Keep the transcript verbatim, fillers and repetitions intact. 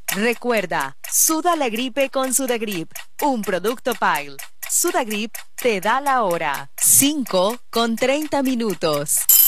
Recuerda, suda la gripe con Sudagrip, un producto Pile. Sudagrip te da la hora. cinco con treinta minutos.